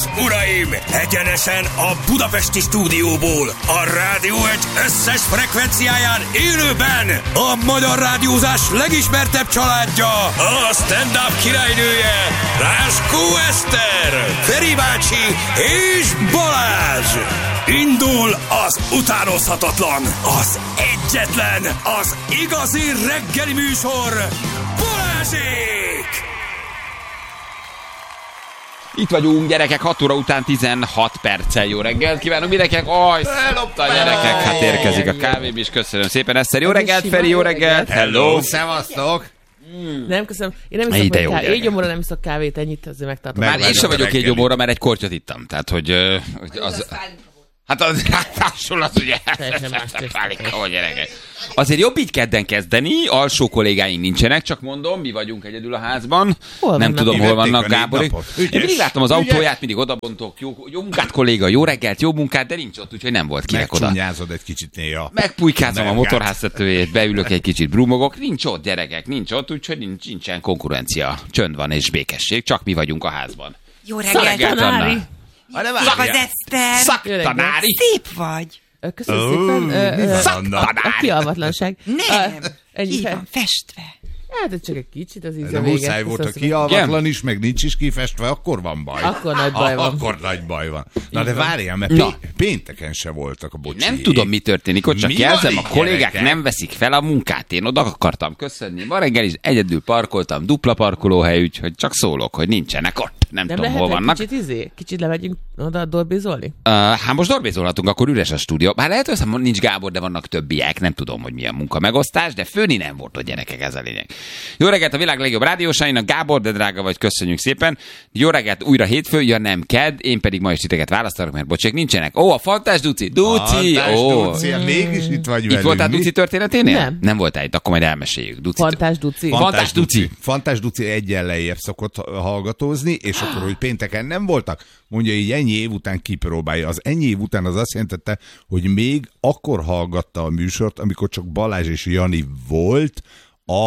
és uraim, egyenesen a budapesti stúdióból, a Rádió Egy összes frekvenciáján élőben a magyar rádiózás legismertebb családja, a stand-up királynője, Ráskó Eszter, Feri bácsi és Balázs. Indul az utánozhatatlan, az egyetlen, az igazi reggeli műsor, Balázsék! Itt vagyunk, gyerekek, 6 óra után 16 perccel. Jó reggelt kívánunk mindenkinek. Lopta a gyerekek, hát érkezik a kávém is. Köszönöm szépen, Eszter. Jó reggelt, Feri, jó reggelt. Hello, szevasztok. Nem, köszönöm. Én nem iszok kávét. Éjgyomorra nem iszok kávét, ennyit azért megtartom. Már én sem vagyok éjgyomorra, mert egy kortyot ittam. Tehát, hogy az... Hát az ráadásul az ugye gyerekek. Azért jobb így kedden kezdeni, alsó kollégáink nincsenek, csak mondom, mi vagyunk egyedül a házban. Nem tudom, hol vannak Gáborik. Én mindig látom az autóját, mindig odabontok, jó munkát kolléga, jó reggelt, jó munkát, de nincs ott, úgyhogy nem volt kinek oda. Megcsúnyázod egy kicsit néha. Megpulykázom a motorháztetőjét, beülök egy kicsit, brumogok, nincs ott gyerekek, nincs ott, úgyhogy nincsen konkurencia. Csönd van és békesség, csak mi vagyunk a házban. Jó reggelt, Tanári! Szép az Eszter! Szaktanári! Szép vagy! Köszönöm szépen. Szaktanári! A kialvatlanság. Nem! Ki van festve? Hát csak egy kicsit az íze de vége. muszáj volt, a kialvatlan is, meg nincs is kifestve, akkor van baj. Akkor nagy baj van. Akkor nagy baj van. Na de várjál, mert pénteken se voltak a bocsi. Nem tudom, mi történik, ott csak jelzem, a kollégák gyerekek? nem veszik fel a munkát. Én oda akartam köszönni. Ma reggel is egyedül parkoltam, dupla parkolóhely, úgyhogy csak szólok, hogy nincsenek ott. Nem tudom, hol vannak. Kicsit levegyünk oda dorbizolni? Hát most dorbizolhatunk, akkor üres a stúdió. Bár lehet, hogy nincs Gábor, de vannak többiek. Nem tudom, hogy milyen munka megosztás, de főni nem volt a gyerekek, ez a lényeg. Jó reggelt a világ legjobb rádiósainak, Gábor, de drága vagy, köszönjük szépen. Jó reggelt, újra hétfő, ja nem kedd, én pedig ma is titeket választanak, mert bocsék nincsenek. Ó, a Fantás Duci, Duci, mégis itt vagy velünk. Itt voltál Duci történeténél? Nem. Nem voltál itt, akkor majd elmeséljük. Fantás Duci. Fantás Duci egyen lejjebb szokott hallgatózni, és akkor, hogy pénteken nem voltak, mondja így ennyi év után kipróbálja. Az ennyi év után az azt jelentette, hogy még akkor hallgatta a műsort, amikor csak Balázs és Jani volt, a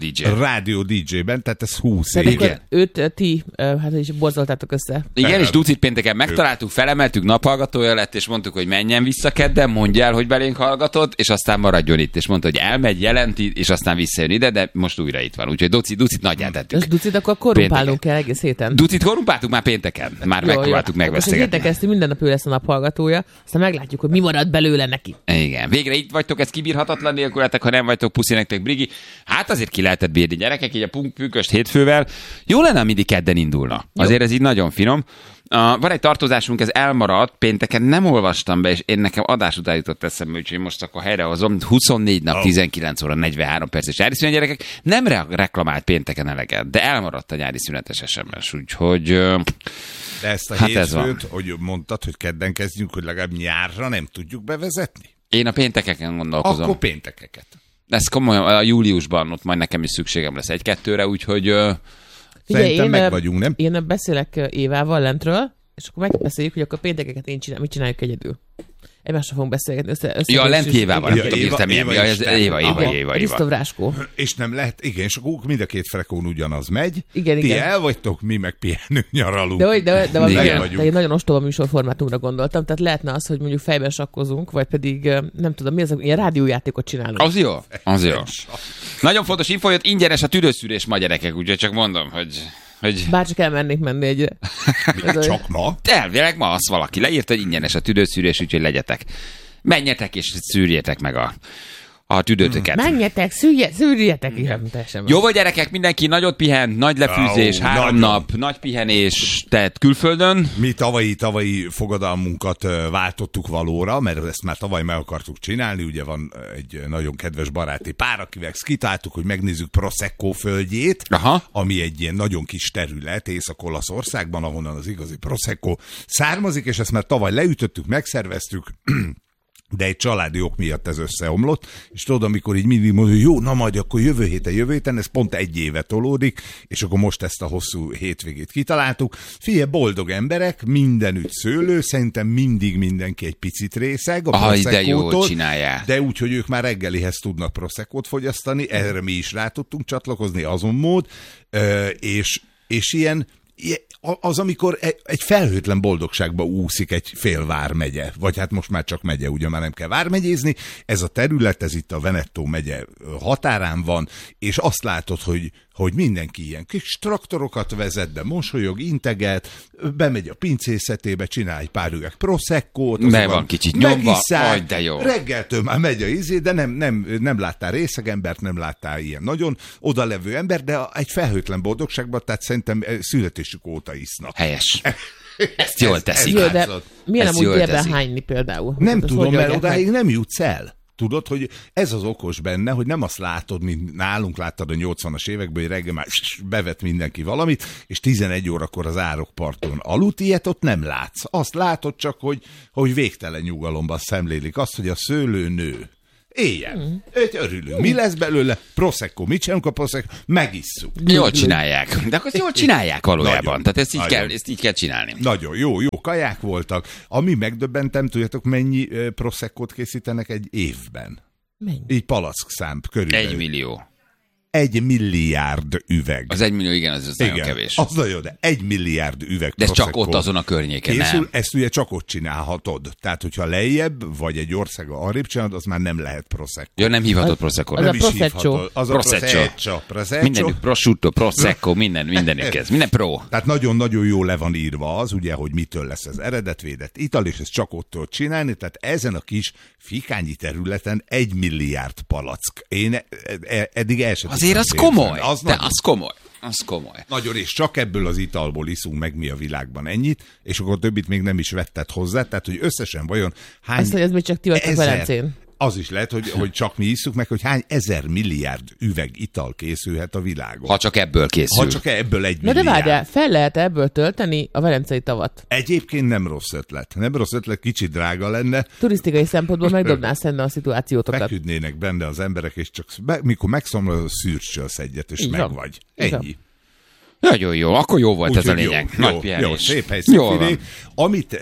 Rádió DJ-ben, tehát ez 20 év. Igen. Őt ti, hát is borzoltátok össze. Igen, és Ducit pénteken megtaláltuk, felemeltük, naphallgatója lett, és mondtuk, hogy menjen vissza kedden, mondja el, hogy belénk hallgatott, és aztán maradjon itt. És mondta, hogy elmegy, jelenti, és aztán visszajön ide, de most újra itt van. Úgyhogy Ducit nagyját tettük. És Ducit akkor korrumpálnunk kell egész héten. Ducit korrumpáltuk már pénteken. Már megpróbáltuk megbeszélgetni. Most héten minden nap ő lesz a naphallgatója, aztán meglátjuk, hogy mi marad belőle neki. Igen. Végre itt vagytok, ez kibírhatatlan nélkületek, ha nem vagytok, puszi nektek, Brigi. Hát azért ki lehetett bírni, gyerekek, így a pünkösd hétfővel. Jó lenne, ha mindig kedden indulna. Azért ez így nagyon finom. Van egy tartozásunk, ez elmaradt, pénteken nem olvastam be, és én nekem adás után jutott eszembe, úgyhogy most akkor helyrehozom. 24 nap, 19 óra, 43 perces nyári szünet, gyerekek. Nem reklamált pénteken eleget, de elmaradt a nyári szünetes SMS, úgyhogy... De ezt a hétfőt, hogy mondtad, hogy kedden kezdjünk, hogy legalább nyárra nem tudjuk bevezetni? Én a péntekeken gondolkozom. Akkor péntekeket. Ez komolyan, a júliusban ott majd nekem is szükségem lesz 1-2-re, úgyhogy... Szerintem meg vagyunk, nem? Én beszélek Évával lentről, és akkor megbeszéljük, hogy akkor péntekeket mit csináljuk egyedül. Egymásra fogunk beszélgetni. Ja, lent Évával, nem tudom érteni. Éva. Krisztof Ráskó. És nem lehet, igen, és akkor mind a két frekón ugyanaz megy. Igen, Ti igen. el vagytok, mi meg pihenünk, nyaralunk. De egy nagyon ostoba műsorformátumra gondoltam, tehát lehetne az, hogy mondjuk fejben sakkozunk, vagy pedig nem tudom, mi az, ilyen rádiójátékot csinálunk. Az jó. Nagyon fontos info, hogy ingyenes a tüdőszűrés ma, gyerekek, úgyhogy csak mondom, hogy... Bárcsak elmennék menni egyre. Csak ma? Elvileg ma azt valaki leírta, hogy ingyenes a tüdőszűrés, úgyhogy legyetek. Menjetek és szűrjétek meg a tüdőtöket. Menjetek, szűrjetek. Jó vagy, gyerekek, mindenki nagyot pihen, nagy lefűzés, 3 nap, nagy pihenés, tehát külföldön. Mi tavalyi fogadalmunkat váltottuk valóra, mert ezt már tavaly meg akartuk csinálni, ugye van egy nagyon kedves baráti pár, akivel kitáltuk, hogy megnézzük Prosecco földjét, ami egy ilyen nagyon kis terület Észak-Olaszországban, ahonnan az igazi Prosecco származik, és ezt már tavaly leütöttük, megszerveztük, de egy családi ok miatt ez összeomlott, és tudod, amikor így mindig mondja, hogy jó, na majd akkor jövő héten, ez pont 1 éve tolódik, és akkor most ezt a hosszú hétvégét kitaláltuk. Figyelj, boldog emberek, mindenütt szőlő, szerintem mindig mindenki egy picit részeg a Prosecco-tól. De jó csinálják. De úgy, hogy ők már reggelihez tudnak Prosecco-t fogyasztani, erre mi is rá tudtunk csatlakozni, azon mód, és ilyen az, amikor egy felhőtlen boldogságba úszik egy fél vármegye, vagy hát most már csak megye, ugye már nem kell vármegyézni, ez a terület, ez itt a Veneto megye határán van, és azt látod, hogy mindenki ilyen kis traktorokat vezet, de mosolyog, integet, bemegy a pincészetébe, csinál egy pár üveg Proseccót, be van kicsit nyomva, de jó. Reggeltől már megy a izé, de nem láttál részegembert, nem láttál ilyen nagyon odalevő ember, de egy felhőtlen boldogságban, tehát szerintem születésük óta isznak. Helyes. Ezt jól teszik. Jó, de milyen amúgy ebben hányni például? Nem tudom, mert odáig nem jutsz el. Tudod, hogy ez az okos benne, hogy nem azt látod, mint nálunk láttad a 80-as években, hogy reggel már bevet mindenki valamit, és 11 órakor az árokparton aludt, ilyet ott nem látsz. Azt látod csak, hogy végtelen nyugalomban szemlélik azt, hogy a szőlő nő. Éjjel. Őt örülünk. Mi lesz belőle? Prosecco. Mit csinálunk a Prosecco? Megisszuk. Jól csinálják. De akkor jól csinálják valójában. Tehát ezt így kell csinálni. Nagyon jó kaják voltak. Ami megdöbbentem, tudjátok, mennyi Proseccót készítenek egy évben? Mennyi? Így palack-szám körülbelül. 1 millió. 1 milliárd üveg. Az 1 millió, igen, az nagyon kevés. Az nagyon, de 1 milliárd üveg de ez csak ott azon a környéken, készül, nem? Ezt ugye csak ott csinálhatod. Tehát, hogyha lejjebb, vagy egy országa arrébb csinálod, az már nem lehet Prosecco. Ja, nem hívhatod Prosecco. Az a Prosecco. Az a Prosecco. Mindenük prosciutto, Prosecco, mindenük ez. Minden pro. Tehát nagyon-nagyon jó le van írva az, ugye, hogy mitől lesz ez eredetvédett ital, és ezt csak ott tudod csinálni. Tehát ezen a kis fikányi területen 1 milliárd palack. Én eddig el sem azért az komoly. Az komoly. Nagyon, és csak ebből az italból iszunk meg mi a világban ennyit, és akkor többit még nem is vetted hozzá, tehát hogy összesen vajon hány... Azt, hogy ez még csak ti vagytok Velencén. Az is lehet, hogy csak mi isszuk meg, hogy hány 1000 milliárd üveg ital készülhet a világon. Ha csak ebből készül. Ha csak ebből 1 milliárd. De várjál, fel lehet ebből tölteni a velencei tavat? Egyébként nem rossz ötlet. Nem rossz ötlet, kicsit drága lenne. Turisztikai szempontból megdobnál szemben a szituációtokat. Feküdnének benne az emberek, és csak mikor megszomlod, szürcsölsz egyet, és megvagy. Ennyi. Nagyon jó, akkor jó volt ez a lényeg. Nagy pihenés. Jó, szép hely, szép idő. Amit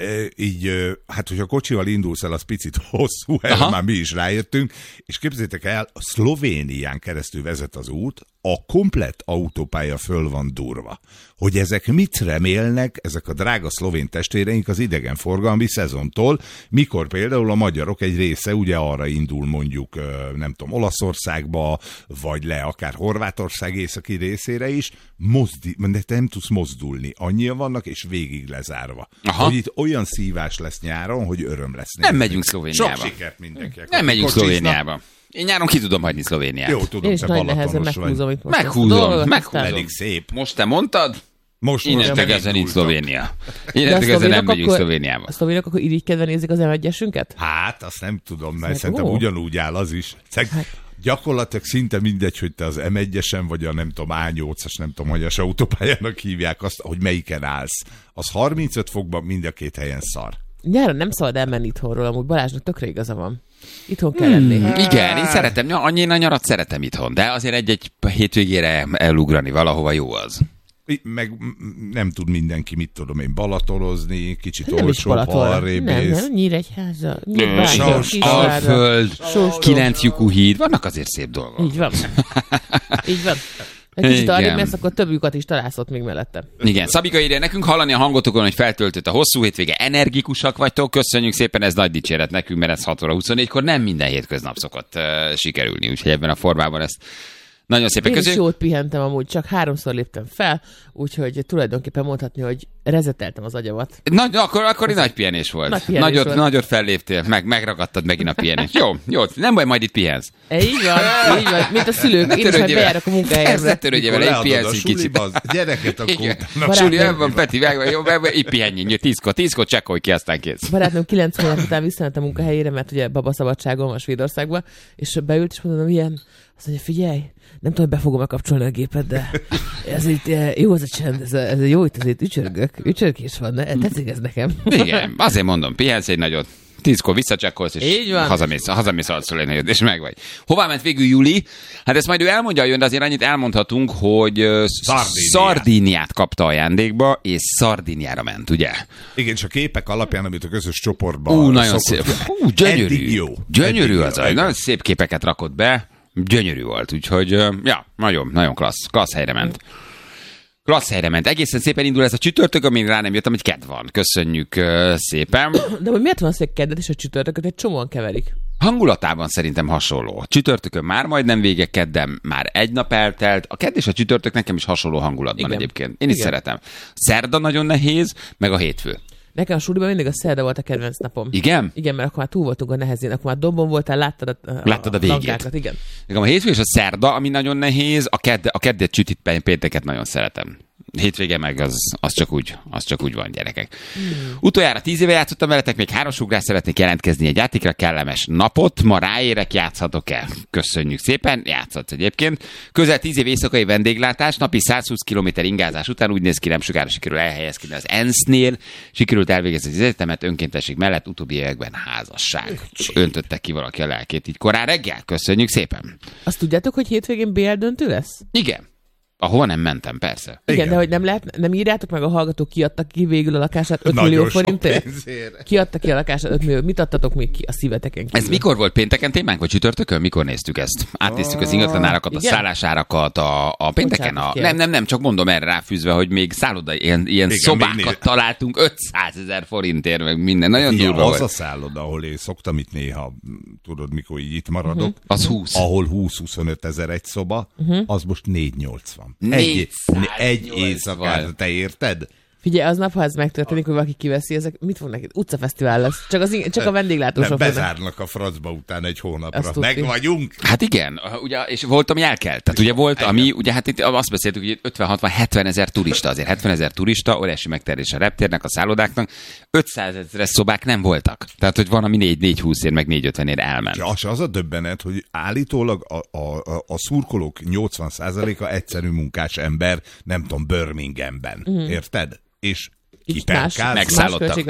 hát hogyha kocsival indulsz el, az picit hosszú, erre már mi is rájöttünk, és képzeljétek el, a Szlovénián keresztül vezet az út, a komplett autópálya föl van durva. Hogy ezek mit remélnek, ezek a drága szlovén testvéreink az idegenforgalmi szezontól, mikor például a magyarok egy része ugye arra indul mondjuk, nem tudom, Olaszországba, vagy le akár Horvátország északi részére is, de te nem tudsz mozdulni. Annyian vannak, és végig lezárva. Hogy itt olyan szívás lesz nyáron, hogy öröm lesz. Nem megyünk Szlovéniába. Sok sikert mindenkinek. Nem megyünk Szlovéniába. Én nyáron ki tudom hagyni Szlovéniát. Jó, tudom, te balatonos vagy. Meghúzom. Pedig szép. Most te mondtad? Innentől kezdve nincs Szlovénia. Innentől kezdve nem megyünk Szlovéniába. A szlovénok akkor irigykedve nézik az M1-esünket? Hát, azt nem tudom, mert szerintem ugyanúgy áll az is. Gyakorlatilag szinte mindegy, hogy te az M1-esen vagy a nem tudom, A8-as, nem tudom, hogy a autópályának hívják azt, hogy melyiken állsz. Az 35 fokban mind a két helyen szar. Nyáron nem szabad elmenni itthonról, amúgy Balázsnak tökre igaza van. Itthon kell lenni. Igen, én szeretem, én a nyarat szeretem itthon, de azért egy hétvégére elugrani valahova jó az. Meg nem tud mindenki, mit tudom én, balatolozni, kicsit olcsóbb, arrébb. Nem, Nyíregyháza, Alföld, 9 lyukú híd, vannak azért szép dolgok. Így van. Így van. Egy kicsit arrébb lesz, akkor több lyukat is találsz ott még mellette. Igen, Szabika írja nekünk, hallani a hangotokon, hogy feltöltött a hosszú hétvége, energikusak vagytok, köszönjük szépen, ez nagy dicséret nekünk, mert ez 6 óra 24-kor nem minden hétköznap szokott sikerülni, úgyhogy ebben a formában ezt nagyon szépen köszönjük. Én is jót pihentem amúgy, csak 3-szor léptem fel, úgyhogy tulajdonképpen mondhatni, hogy rezeteltem az agyamat. Akkor nagy pihenés volt. Nagyot felléptél, megragadtad megint a pihenést. Jó, nem baj, majd itt pihensz. Így van, mint a szülők, én is majd bejárok a munkahelyemre. Ne törődjél vele, így pihensz egy kicsit. Gyereket akkor. Suli, van, Peti, jó, így pihenjél, 10-kor csekkolj ki, aztán kész. Barátnőm 9 hónap után visszament a munkahelyére, mert ugye babaszabadságon van Svédországban, és beült, és mondom, ilyen, azt mondja, figyelj, nem tudom, hogy be fogom kapcsolni a gépet, de ez itt jó az a csend, ez jó, itt azért ücsörgés van, tetszik ez nekem. Igen, azért mondom, pihensz egy nagyot, 10-kor visszacsekkolsz, és hazamész alszol egy nagyot, és megvagy. Hová ment végül Juli? Hát ezt majd ő elmondja, de azért annyit elmondhatunk, hogy Szardíniát kapta ajándékba, és Szardíniára ment, ugye? Igen, és a képek alapján, amit a közös csoportban nagyon szép. Gyönyörű az, nagyon szép képeket rakott be. Gyönyörű volt, úgyhogy nagyon klassz helyre ment. klassz helyre ment. Egészen szépen indul ez a csütörtök, amin rá nem jöttem, hogy kedd van. Köszönjük szépen. De hogy miért van az, hogy keddet és a csütörtököt egy csomóan keverik? Hangulatában szerintem hasonló. Csütörtökön már majdnem vége, kedden már egy nap eltelt. A kedd és a csütörtök nekem is hasonló hangulatban. Igen. Egyébként. Én is szeretem. Szerda nagyon nehéz, meg a hétfő. Nekem a suliban mindig a szerda volt a kedvenc napom. Igen? Igen, mert akkor már túl voltunk a nehezén, akkor már dombon voltál, láttad a végét. Igen. Nekem a hétfő és a szerda, ami nagyon nehéz, a keddet, csütit, pénteket nagyon szeretem. Hétvége meg az csak úgy van, gyerekek. Utoljára 10 éve játszottam veletek, még 3 ugrás szeretnék jelentkezni egy játékra, kellemes napot. Ma ráérek, játszhatok-e? Köszönjük szépen, játszhatsz egyébként. Közel 10 év éjszakai vendéglátás, napi 120 km ingázás után úgy néz ki, nem sokára sikerül elhelyezkedni az ENSZ-nél, sikerült elvégezni az egyetemet, önkéntesség mellett, utóbbi években házasság. Öntötte ki valaki a lelkét így korán reggel. Köszönjük szépen. Azt tudjátok, hogy hétvégén BL döntő lesz? Igen. Ahova nem mentem, persze. Igen, de hogy nem írjátok meg, a hallgatók kiadtak ki végül a lakását 5 millió forintért? Kiadta ki a lakását 5 millió. Mit adtatok még ki a szíveteken kívül? Ez mikor volt, pénteken témánk, vagy csütörtökön? Mikor néztük ezt? Átnéztük az ingatlanárakat, a szállásárakat, a pénteken? Nem, csak mondom erre ráfűzve, hogy még szálloda, ilyen szobákat találtunk 500 000 forintért, meg minden. Nagyon durva volt. Az a szálloda, ahol én szoktam itt néha, tudod, mikor így itt maradok. Az 20. Ahol 20-25 ezer egy szoba, az most 480. Egy éjszakát, te érted? Figyelj, aznap, ha ez megtörténik, hogy valaki kiveszi, ezek mit fog neki? Utcafesztivál lesz. Csak a vendéglátósok. Bezárnak a francba után egy hónapra. Meg vagyunk. Hát igen, ugye, és volt, ami elkelt. Tehát ugye volt, ami, ugye hát itt azt beszéltük, hogy 50-60-70 ezer turista, azért 70 000 turista, óriási megterjedés a reptérnek, a szállodáknak, 500 000 szobák nem voltak. Tehát, hogy van, ami 4-20 ér, meg 4-50 ér elment. És az a döbbenet, hogy állítólag a szurkolók 80%-a egyszerű munkás ember, nem tudom, Birminghamben. Érted? És kiperkáz. Megszállottak.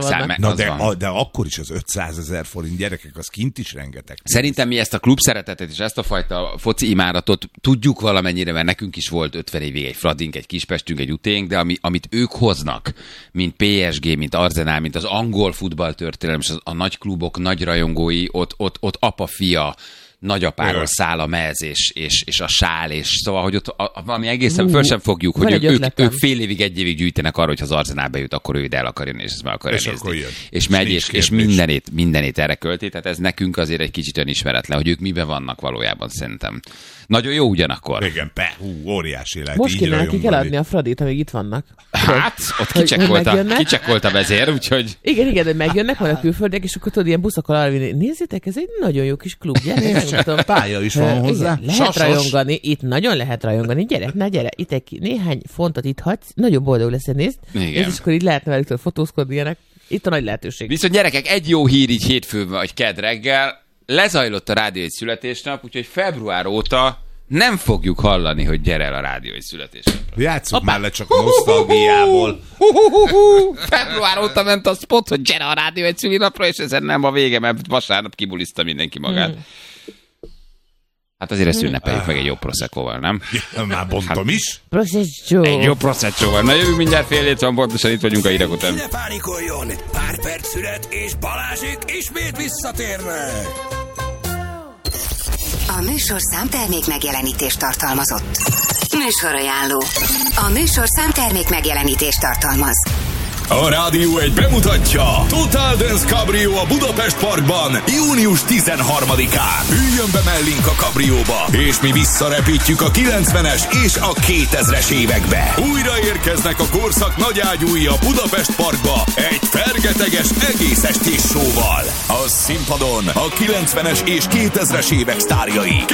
De akkor is az 500 000 forint, gyerekek, az kint is rengeteg. Szerintem mi ezt a klub szeretetet és ezt a fajta foci imádatot tudjuk valamennyire, mert nekünk is volt 50 évig egy Fradink, egy Kispestünk, egy Uténk, de amit ők hoznak, mint PSG, mint Arsenal, mint az angol futballtörténelem, és a nagy klubok, nagy rajongói, ott apa-fia, nagyapáról száll a mez, és a sál, és szóval, hogy ott valami egészen föl sem fogjuk, hogy ők fél évig, egy évig gyűjtenek arra, hogy az Arsenal bejut, akkor ő ide el akar jönni, és ezt meg akarja nézni. És megy, és mindenét erre költi, tehát ez nekünk azért egy kicsit önismeretlen, hogy ők miben vannak valójában, szerintem. Nagyon jó ugyanakkor. Igen, óriási lehet. Most kéne nekik eladni a Fradit, amíg itt vannak. Hát, ott kicsekkolt a vezér, úgyhogy... Igen, hogy megjönnek majd a külföldiek, és akkor tudod, ilyen buszokkal arra vinni. Nézzétek, ez egy nagyon jó kis klub, gyere. Pálya is van hozzá. Igen, lehet rajongani, itt nagyon lehet rajongani. Gyere, itt néhány fontot itt hagysz, nagyon boldog lesz, nézd. És akkor így lehetne velük fotózkodni ilyenek. Itt a nagy lehetőség. Viszont gyerekek, egy jó hír így hétfőn vagy kedd reggel, lezajlott a Rádió egy születésnap, úgyhogy február óta nem fogjuk hallani, hogy gyere el a Rádió egy születésnapra. Játsszuk már le csak a nosztalgiából. Február óta ment a spot, hogy gyere a Rádió egy szülinapra, és ezen nem a vége, mert vasárnap kibuliszta mindenki magát. Hát azért ezt ünnepeljük meg egy jó proseccoval, nem? Ja, már bontom is. Prosecco. Egy jó proseccoval. Na jövünk mindjárt 6:30, pontosan itt vagyunk a hírek után. Ne pánikoljon! Pár perc szület, és Balázsék ismét visszatérnek! A műsorszám termék megjelenítést tartalmazott. Műsorajánló. A műsorszám termék megjelenítést tartalmaz. A Rádió egy bemutatja Total Dance Cabrio a Budapest Parkban június 13-án. Üljön be mellénk a kabrióba, és mi visszarepítjük a 90-es és a 2000-es évekbe. Újra érkeznek a korszak nagyágyúi a Budapest Parkba egy fergeteges egész estés showval. A színpadon a 90-es és 2000-es évek sztárjai.